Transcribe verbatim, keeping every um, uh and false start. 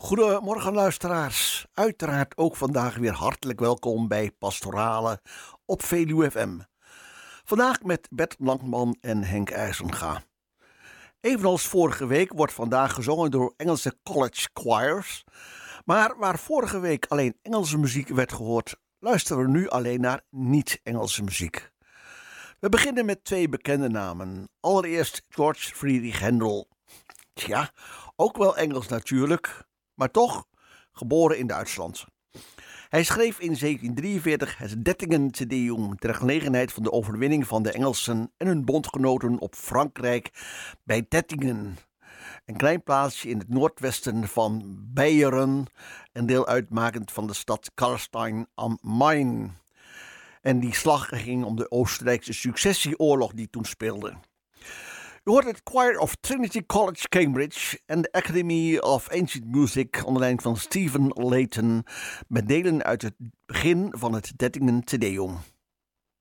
Goedemorgen luisteraars. Uiteraard ook vandaag weer hartelijk welkom bij Pastorale op Veluwe F M. Vandaag met Bert Lankman en Henk IJzenga. Evenals vorige week wordt vandaag gezongen door Engelse college choirs. Maar waar vorige week alleen Engelse muziek werd gehoord, luisteren we nu alleen naar niet-Engelse muziek. We beginnen met twee bekende namen. Allereerst George Friedrich Händel. Tja, ook wel Engels natuurlijk, maar toch geboren in Duitsland. Hij schreef in zeventien drieënveertig het Dettingen Te Deum ter gelegenheid van de overwinning van de Engelsen en hun bondgenoten op Frankrijk bij Dettingen. Een klein plaatsje in het noordwesten van Beieren, een deel uitmakend van de stad Karlstein am Main. En die slag ging om de Oostenrijkse successieoorlog die toen speelde. U hoort het Choir of Trinity College Cambridge en de Academy of Ancient Music onder leiding van Stephen Layton met delen uit het begin van het Dettingen Te Deum.